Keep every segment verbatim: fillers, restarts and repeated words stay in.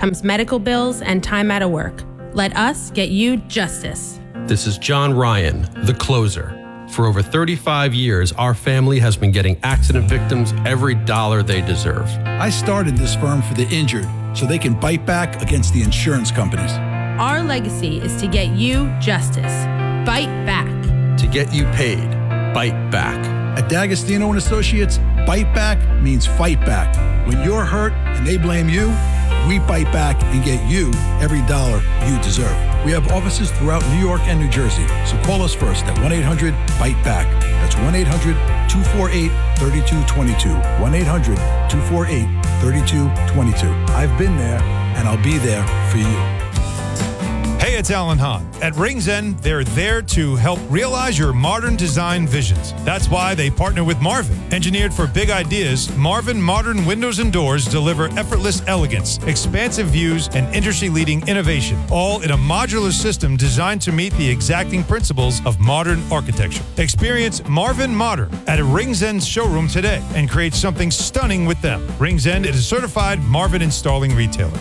comes medical bills and time out of work. Let us get you justice. This is John Ryan, the closer. For over thirty-five years, our family has been getting accident victims every dollar they deserve. I started this firm for the injured so they can bite back against the insurance companies. Our legacy is to get you justice. Bite back. To get you paid. Bite back. At D'Agostino and Associates, bite back means fight back. When you're hurt and they blame you, we bite back and get you every dollar you deserve. We have offices throughout New York and New Jersey, so call us first at one eight hundred bite back. That's one eight hundred two four eight three two two two. one eight hundred two four eight three two two two. I've been there, and I'll be there for you. Hey, it's Alan Hahn. At Rings End, they're there to help realize your modern design visions. That's why they partner with Marvin. Engineered for big ideas, Marvin Modern Windows and Doors deliver effortless elegance, expansive views, and industry-leading innovation, all in a modular system designed to meet the exacting principles of modern architecture. Experience Marvin Modern at a Rings End showroom today and create something stunning with them. Rings End is a certified Marvin installing retailer.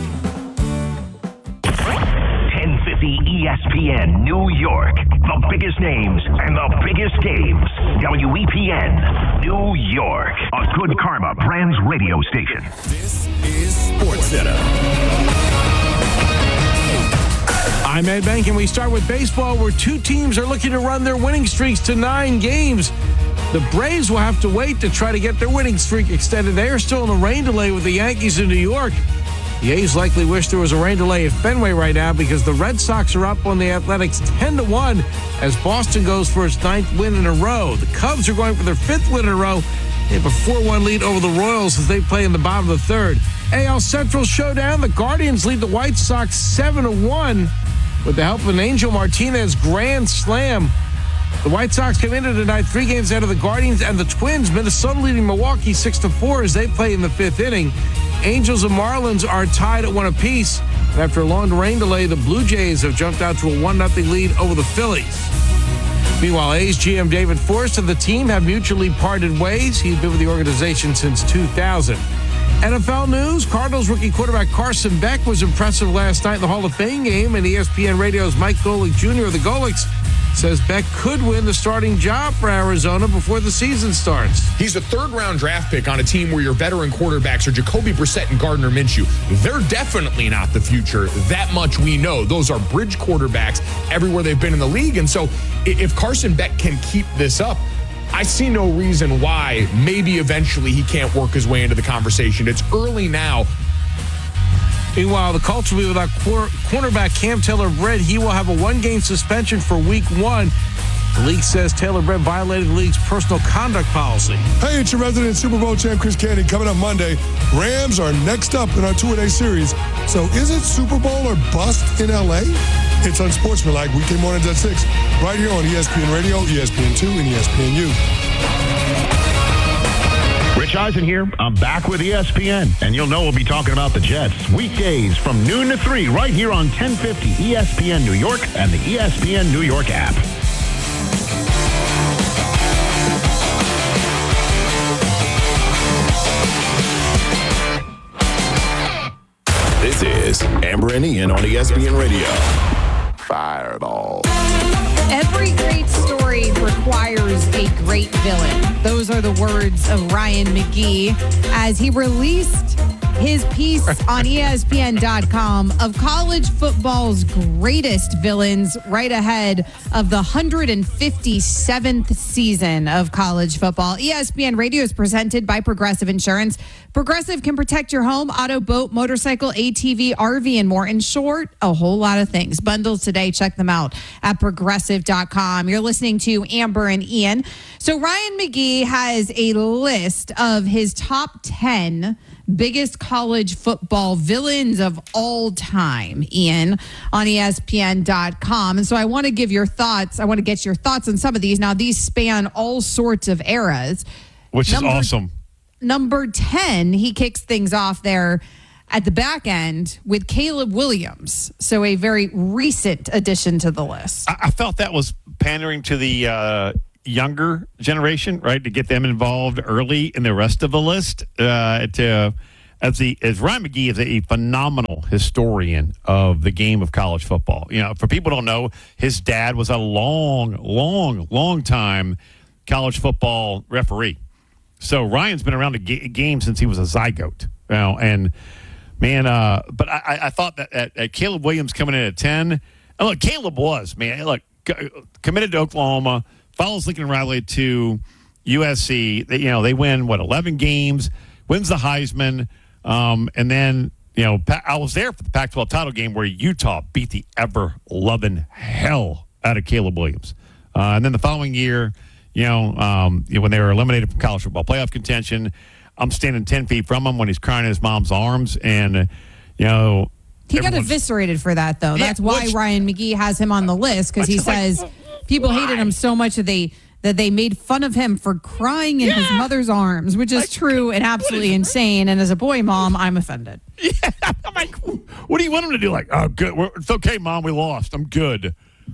E S P N New York. The biggest names and the biggest games. W E P N New York. A Good Karma Brands radio station. This is SportsCenter. I'm Ed Bank, and we start with baseball, where two teams are looking to run their winning streaks to nine games. The Braves will have to wait to try to get their winning streak extended. They are still in a rain delay with the Yankees in New York. The A's likely wish there was a rain delay at Fenway right now because the Red Sox are up on the Athletics ten to one as Boston goes for its ninth win in a row. The Cubs are going for their fifth win in a row. They have a four one lead over the Royals as they play in the bottom of the third. A L Central showdown. The Guardians lead the White Sox seven to one with the help of an Angel Martinez grand slam. The White Sox come into tonight three games out of the Guardians and the Twins. Minnesota leading Milwaukee six to four as they play in the fifth inning. Angels and Marlins are tied at one apiece. And after a long rain delay, the Blue Jays have jumped out to a one nothing lead over the Phillies. Meanwhile, A's G M David Forst and the team have mutually parted ways. He's been with the organization since two thousand. N F L news, Cardinals rookie quarterback Carson Beck was impressive last night in the Hall of Fame game, and E S P N Radio's Mike Golick Junior of the Golicks says Beck could win the starting job for Arizona before the season starts. He's a third-round draft pick on a team where your veteran quarterbacks are Jacoby Brissett and Gardner Minshew. They're definitely not the future. That much we know. Those are bridge quarterbacks everywhere they've been in the league. And so if Carson Beck can keep this up, I see no reason why maybe eventually he can't work his way into the conversation. It's early now. Meanwhile, the Colts will be without quar- cornerback Cam Taylor-Britt. He will have a one-game suspension for week one. The league says Taylor-Britt violated the league's personal conduct policy. Hey, it's your resident Super Bowl champ, Chris Candy. Coming up Monday, Rams are next up in our two-a-day series. So is it Super Bowl or bust in L A? It's Unsportsmanlike, weekday mornings at six, right here on E S P N Radio, E S P N two, and E S P N U. Rich Eisen here. I'm back with E S P N, and you'll know we'll be talking about the Jets weekdays from noon to three right here on ten fifty E S P N New York and the E S P N New York app. This is Amber and Ian on E S P N Radio. Fireball. Every great story requires a great villain. Those are the words of Ryan McGee as he released his piece on E S P N dot com of college football's greatest villains right ahead of the one hundred fifty-seventh season of college football. E S P N Radio is presented by Progressive Insurance. Progressive can protect your home, auto, boat, motorcycle, A T V, R V, and more. In short, a whole lot of things. Bundles today. Check them out at progressive dot com. You're listening to Amber and Ian. So Ryan McGee has a list of his top ten biggest college football villains of all time, Ian, on E S P N dot com. And so I want to give your thoughts. I want to get your thoughts on some of these. Now, these span all sorts of eras. Which number, is awesome. Number ten, he kicks things off there at the back end with Caleb Williams. So a very recent addition to the list. I, I felt that was pandering to the uh, younger generation, right, to get them involved early in the rest of the list. Uh, to as the as Ryan McGee is a phenomenal historian of the game of college football. You know, for people who don't know, his dad was a long, long, long time college football referee. So Ryan's been around the ga- game since he was a zygote. You know, and man, uh, but I, I thought that, that, that Caleb Williams coming in at ten. And look, Caleb was man. Look, committed to Oklahoma, follows Lincoln Riley to U S C. They, you know, they win what eleven games, wins the Heisman. Um, and then, you know, I was there for the Pac twelve title game where Utah beat the ever-loving hell out of Caleb Williams. Uh, and then the following year, you know, um, you know, when they were eliminated from college football playoff contention, I'm standing ten feet from him when he's crying in his mom's arms. And, uh, you know. He got eviscerated for that, though. That's Yeah, why which- Ryan McGee has him on the list, because he Which is like, says people hated him so much that they that they made fun of him for crying in his mother's arms, which is true and absolutely insane. And as a boy mom, I'm offended. Yeah, I'm like, what do you want him to do? Like, oh, good. We're, it's okay, Mom. We lost. I'm good.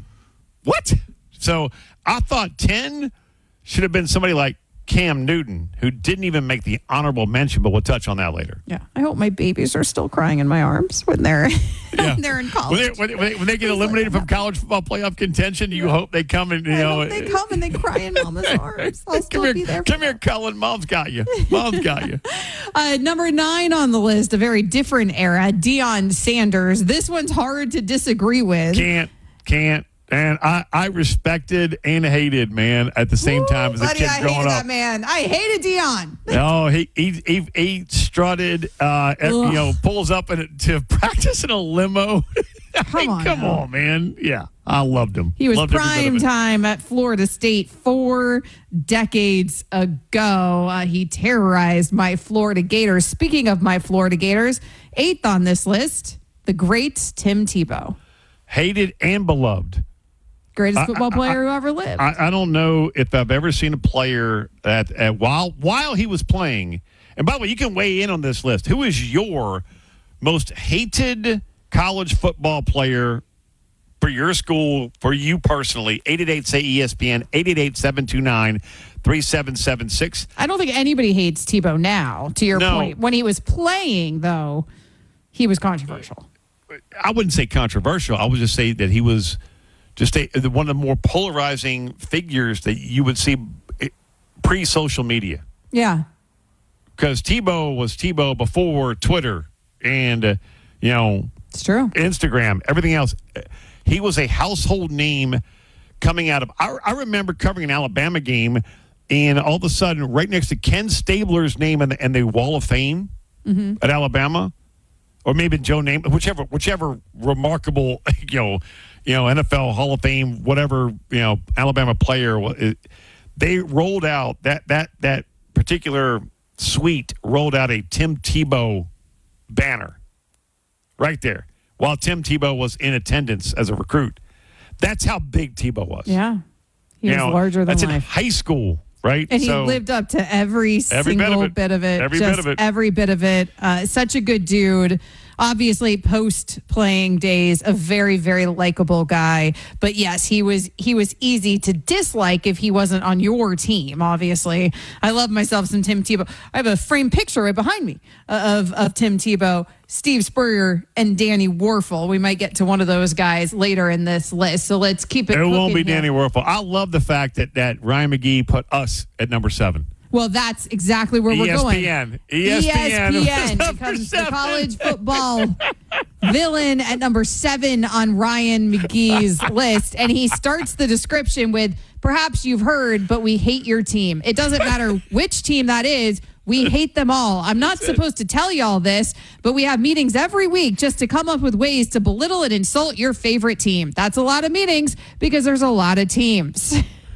What? So I thought ten should have been somebody like Cam Newton, who didn't even make the honorable mention, but we'll touch on that later. Yeah, I hope my babies are still crying in my arms when they're Yeah. when they're in When college. they, when, they, when they get eliminated from college football playoff contention, you hope they come and, you I know. hope they come and they cry in mama's arms. I'll still Come be here, there. come here, Cullen. Mom's got you. Mom's got you. Uh, number nine on the list, a very different era, Deion Sanders. This one's hard to disagree with. Can't, can't. And I, I respected and hated, man, at the same Ooh, time as a buddy, kid I growing hated up. that man. I hated Deion. No, he he he, he strutted, uh, at, you Ugh. know, pulls up in a, to practice in a limo. Come Hey, on come now. on, man. Yeah, I loved him. He was Loved every bit of prime it. time at Florida State four decades ago. Uh, he terrorized my Florida Gators. Speaking of my Florida Gators, eighth on this list, the great Tim Tebow. Hated and beloved. Greatest I- football I- player who ever lived. I, I don't know if I've ever seen a player that, at, while while he was playing. And by the way, you can weigh in on this list. Who is your most hated college football player for your school, for you personally? eight eight eight, say E S P N, eight eight eight, seven two nine, three seven seven six. I don't think anybody hates Tebow now, to your No. point. When he was playing, though, he was controversial. I wouldn't say controversial. I would just say that he was just a, one of the more polarizing figures that you would see pre-social media. Yeah. Because Tebow was Tebow before Twitter and, uh, you know, it's true. Instagram, everything else. He was a household name coming out of. I, I remember covering an Alabama game, and all of a sudden, right next to Ken Stabler's name in the, in the Wall of Fame Mm-hmm. at Alabama, or maybe Joe Namath, whichever, whichever remarkable, you know, you know, N F L Hall of Fame, whatever, you know, Alabama player. It, they rolled out that that that particular suite rolled out a Tim Tebow banner right there while Tim Tebow was in attendance as a recruit. That's how big Tebow was. Yeah. He You was know, larger than that's in life. high school, right? And he So- lived up to every, Every bit of single it. bit of it. Every Just bit of it. Every bit of it. Uh, such a good dude. Obviously, post playing days, a very, very likable guy. But yes, he was he was easy to dislike if he wasn't on your team. Obviously, I love myself some Tim Tebow. I have a framed picture right behind me of of Tim Tebow, Steve Spurrier, and Danny Warfel. We might get to one of those guys later in this list. So let's keep it. It won't be cooking here. Danny Werfel. I love the fact that, that Ryan McGee put us at number seven. Well, that's exactly where we're going. E S P N. E S P N E S P N was number becomes the seven. college football villain at number seven on Ryan McGee's list. And he starts the description with, perhaps you've heard, but we hate your team. It doesn't matter which team that is. We hate them all. I'm not supposed to tell y'all this, but we have meetings every week just to come up with ways to belittle and insult your favorite team. That's a lot of meetings because there's a lot of teams.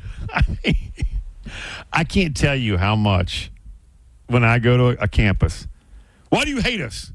I can't tell you how much when I go to a, a campus. Why do you hate us?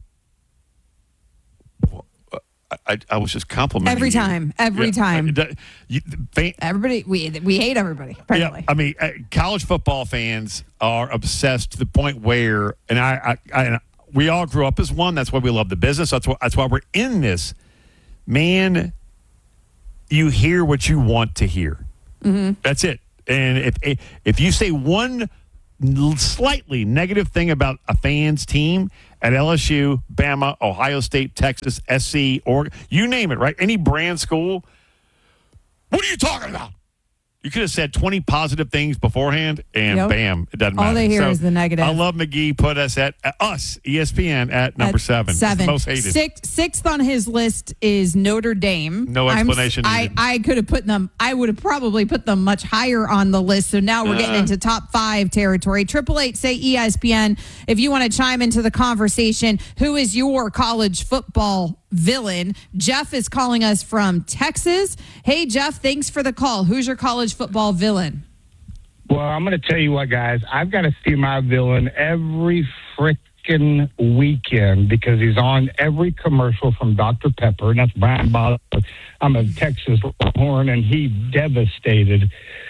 Well, I, I, I was just complimenting Every you. time. Every Yeah, time. I- that- you- fan- Everybody, we we hate everybody, apparently. Yeah, I mean, uh, college football fans are obsessed to the point where, and I, I, I, and we all grew up as one. That's why we love the business. That's why, that's why we're in this. Man, you hear what you want to hear. Mm-hmm. That's it. And if if you say one slightly negative thing about a fan's team at L S U, Bama, Ohio State, Texas, S C, or you name it, right? Any brand school. What are you talking about? You could have said twenty positive things beforehand, and Yep. bam, it doesn't matter. All they hear So, is the negative. I love McGee put us at uh, us, E S P N, at number At seven. It's Seven. the most hated. Six, sixth on his list is Notre Dame. No I'm- explanation I, needed. I could have put them, I would have probably put them much higher on the list. So now we're getting Uh. into top five territory. Triple eight say E S P N. If you want to chime into the conversation, who is your college football villain? Jeff is calling us from Texas. Hey, Jeff, thanks for the call. Who's your college football villain? Well, I'm going to tell you what, guys. I've got to see my villain every frickin' weekend because he's on every commercial from Doctor Pepper, and that's Brian Bosworth. I'm a Texas Longhorn, and he devastated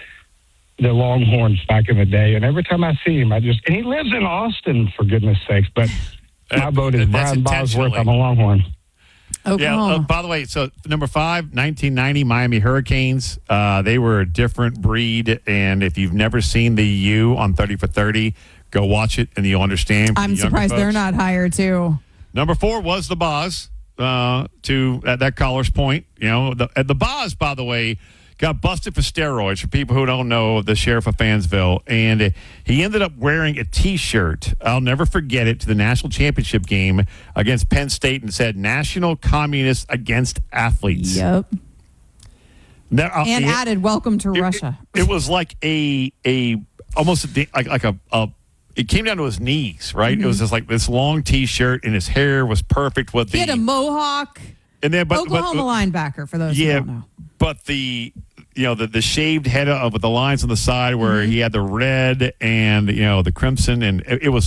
the Longhorns back in the day. And every time I see him, I just – and he lives in Austin, for goodness sakes. But my vote is Uh, that's Brian Bosworth. intentionally. I'm a Longhorn. Yeah. Oklahoma. Uh, by the way, so number five, nineteen ninety Miami Hurricanes. Uh, they were a different breed, and if you've never seen the U on thirty for thirty, go watch it, and you'll understand. for I'm the younger surprised they're folks. not higher, too. Number four was the Boz. Uh, to at that caller's point, you know, the uh, the Boz, by the way, got busted for steroids. For people who don't know, the sheriff of Fansville, and uh, he ended up wearing a T-shirt. I'll never forget it, to the national championship game against Penn State, and said "National Communists Against Athletes." Yep. Now, uh, And it- added, welcome to it- Russia. It, it was like a a almost a, like like a, a it came down to his knees, right? Mm-hmm. It was just like this long T-shirt, and his hair was perfect with He the had a mohawk. and then but, Oklahoma but, linebacker, for those yeah, who don't know. but the you know the the shaved head of with the lines on the side where Mm-hmm. he had the red and you know the crimson, and it, it was.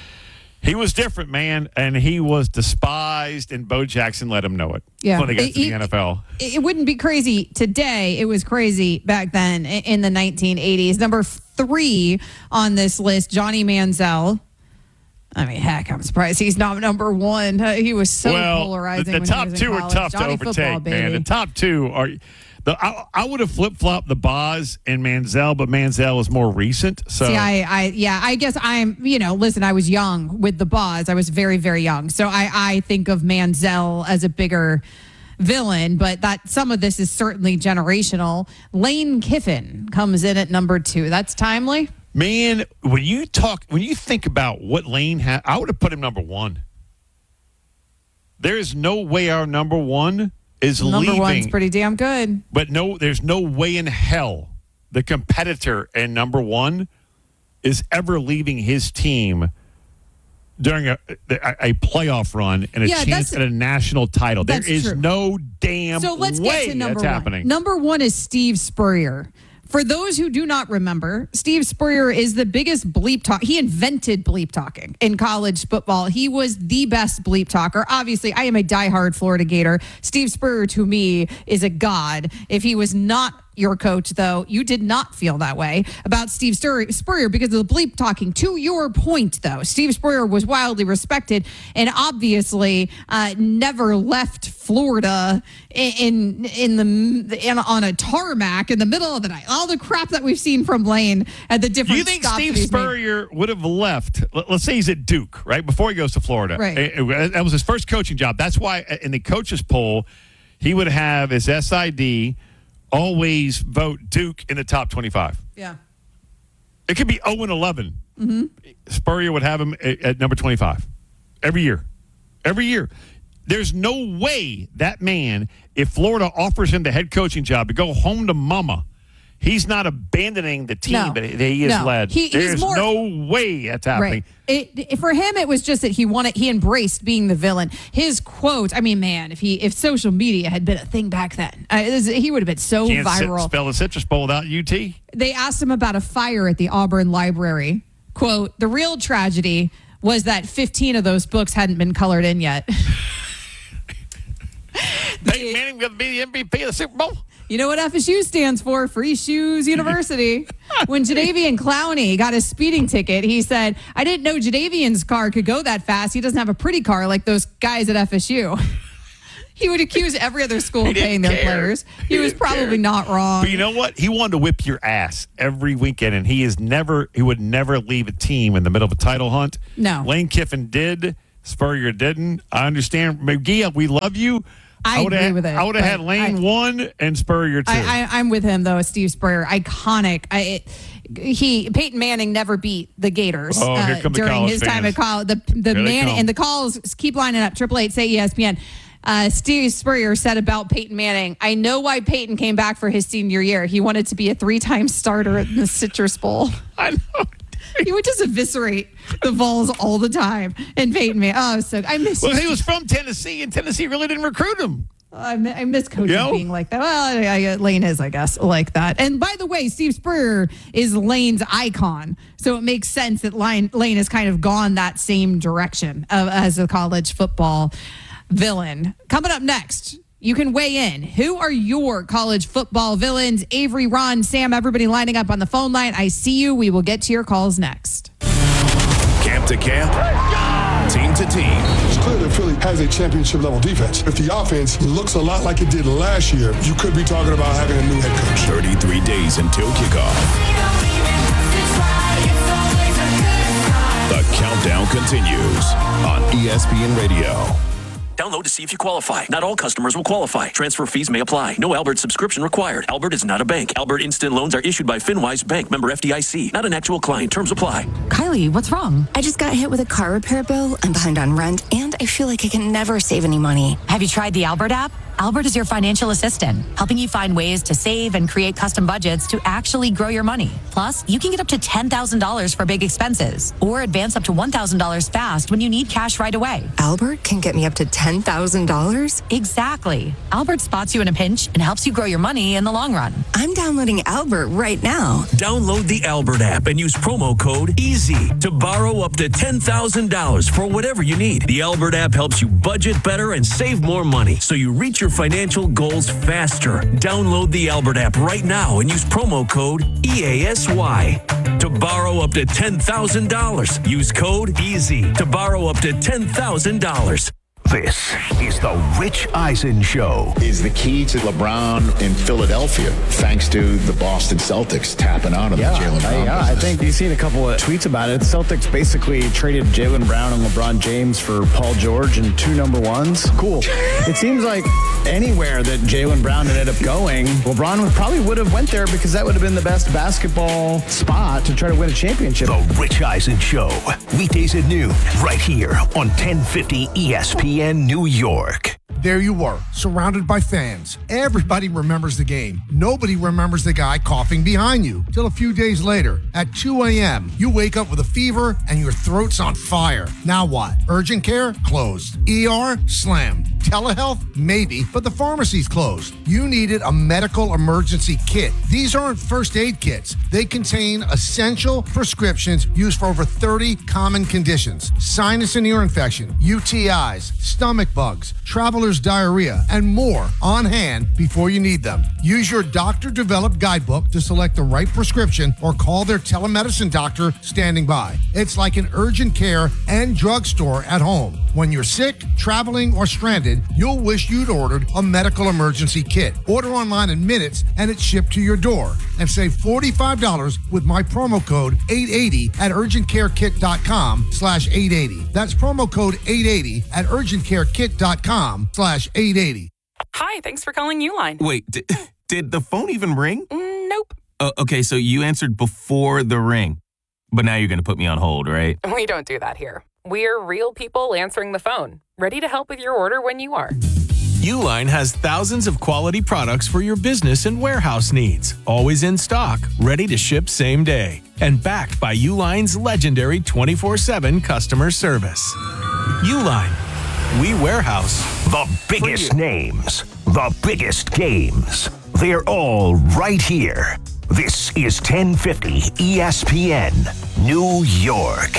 He was different, man, and he was despised, and Bo Jackson let him know it Yeah. when they got It- to the it- N F L. It wouldn't be crazy today. It was crazy back then i- in the nineteen eighties. Number three on this list, Johnny Manziel. I mean, heck, I'm surprised he's not number one. Uh, he was so well, polarizing. The, the when he top was in two are college. tough Johnny to football, overtake, man. baby. The top two are. The, I, I would have flip flopped the Boz and Manziel, but Manziel was more recent. So See, I, I, yeah, I guess I'm, you know, listen, I was young with the Boz. I was very, very young. So I, I think of Manziel as a bigger villain, but that some of this is certainly generational. Lane Kiffin comes in at number two. That's timely. man, when you talk, when you think about what Lane had, I would have put him number one. There is no way our number one is Number leaving. one's pretty damn good. But no, there's no way in hell the competitor and number one is ever leaving his team during a, a, a playoff run and a Yeah, chance that's- at a national title. There that's is true. no damn So let's way get to number that's one. happening. Number one is Steve Spurrier. For those who do not remember, Steve Spurrier is the biggest bleep talk. He invented bleep talking in college football. He was the best bleep talker. Obviously, I am a diehard Florida Gator. Steve Spurrier, to me, is a god. If he was not your coach, though, you did not feel that way about Steve Spurrier, Spurrier because of the bleep talking. To your point, though, Steve Spurrier was wildly respected and obviously uh, never left Florida in in the in, on a tarmac in the middle of the night. All the crap that we've seen from Lane at the different. You think stops Steve that he's made. Spurrier would have left? let- Let's say he's at Duke, right? Before he goes to Florida. Right. Eh, eh, That was his first coaching job. That's why eh, in the coaches poll, he would have his S I D always vote Duke in the top twenty-five. Yeah. It could be oh and eleven. Mm-hmm. Spurrier would have him at, at number twenty-five every year. Every year. There's no way that man, if Florida offers him the head coaching job to go home to mama, he's not abandoning the team No. that he has No. led. He- he's There's more- no way that's happening. Right. It, it- for him, it was just that he wanted, he embraced being the villain. His quote, I mean, man, if he, if social media had been a thing back then, uh, it was- he would have been so Can't sit- viral. spell the Citrus Bowl without U T. They asked him about a fire at the Auburn Library. Quote, the real tragedy was that fifteen of those books hadn't been colored in yet. Peyton Manning going to be the M V P of the Super Bowl. You know what F S U stands for? Free Shoes University. When Jadeveon Clowney got his speeding ticket, he said, I didn't know Jadeveon's car could go that fast. He doesn't have a pretty car like those guys at F S U. He would accuse every other school of paying their care. players. He, He was didn't probably care. not wrong. But you know what? He wanted to whip your ass every weekend, and he is never. He would never leave a team in the middle of a title hunt. No. Lane Kiffin did. Spurrier didn't. I understand. McGee, we love you. I would've agree had- with it, I would have but had Lane I- one and Spurrier two. I, I, I'm with him though. Steve Spurrier, iconic. I, it, he Peyton Manning never beat the Gators Oh, here uh, come the during college his time fans. at college. The the Here they man come. and the calls keep lining up. Triple eight say E S P N. Uh, Steve Spurrier said about Peyton Manning, I know why Peyton came back for his senior year. He wanted to be a three-time starter in the Citrus Bowl. I know. He would just eviscerate the Vols all the time. And Peyton Manning, oh, so I miss. Well, he was from Tennessee, and Tennessee really didn't recruit him. I, mi- I miss coaches Yo. being like that. Well, I, I, Lane is, I guess, like that. And by the way, Steve Spurrier is Lane's icon. So it makes sense that Lane, Lane has kind of gone that same direction of, as a college football villain. Coming up next, you can weigh in. Who are your college football villains? Avery, Ron, Sam, everybody lining up on the phone line. I see you. We will get to your calls next. Camp to camp, team to team. It's clear that Philly has a championship level defense. If the offense looks a lot like it did last year, you could be talking about having a new head coach. thirty-three days until kickoff. The countdown continues on E S P N Radio. Download to see if you qualify. Not all customers will qualify. Transfer fees may apply. No Albert subscription required. Albert is not a bank. Albert Instant Loans are issued by FinWise Bank, member F D I C. Not an actual client. Terms apply. Kylie, what's wrong? I just got hit with a car repair bill. I'm behind on rent, and I feel like I can never save any money. Have you tried the Albert app? Albert is your financial assistant, helping you find ways to save and create custom budgets to actually grow your money. Plus, you can get up to ten thousand dollars for big expenses or advance up to one thousand dollars fast when you need cash right away. Albert can get me up to ten thousand dollars? Exactly. Albert spots you in a pinch and helps you grow your money in the long run. I'm downloading Albert right now. Download the Albert app and use promo code EASY to borrow up to ten thousand dollars for whatever you need. The Albert app helps you budget better and save more money so you reach your financial goals faster. Download the Albert app right now and use promo code E A S Y to borrow up to ten thousand dollars. Use code EASY to borrow up to ten thousand dollars. This is the Rich Eisen Show. Is the key to LeBron in Philadelphia, thanks to the Boston Celtics tapping out of yeah, the Jalen Brown I, yeah, I business. think you've seen a couple of tweets about it. The Celtics basically traded Jalen Brown and LeBron James for Paul George and two number ones. Cool. It seems like anywhere that Jalen Brown ended up going, LeBron would probably would have went there because that would have been the best basketball spot to try to win a championship. The Rich Eisen Show. Weekdays at noon, right here on ten fifty E S P N New York. There you were, surrounded by fans. Everybody remembers the game. Nobody remembers the guy coughing behind you. Till a few days later, at two a.m., you wake up with a fever and your throat's on fire. Now what? Urgent care? Closed. E R? Slammed. Telehealth? Maybe, but the pharmacy's closed. You needed a medical emergency kit. These aren't first aid kits. They contain essential prescriptions used for over thirty common conditions. Sinus and ear infection, U T Is, stomach bugs, traveler's diarrhea, and more on hand before you need them. Use your doctor-developed guidebook to select the right prescription or call their telemedicine doctor standing by. It's like an urgent care and drugstore at home. When you're sick, traveling, or stranded, you'll wish you'd ordered a medical emergency kit. Order online in minutes and it's shipped to your door. And save forty-five dollars with my promo code eight eighty at urgentcarekit.com slash 880. That's promo code eight eighty at urgentcarekit.com slash 880. Hi, thanks for calling Uline. Wait, did, did the phone even ring? Mm, nope. Uh, okay, so you answered before the ring. But now you're going to put me on hold, right? We don't do that here. We're real people answering the phone, ready to help with your order when you are. Uline has thousands of quality products for your business and warehouse needs, always in stock, ready to ship same day, and backed by Uline's legendary twenty-four seven customer service. Uline, we warehouse the biggest names, the biggest games. They're all right here. This is ten fifty E S P N New York.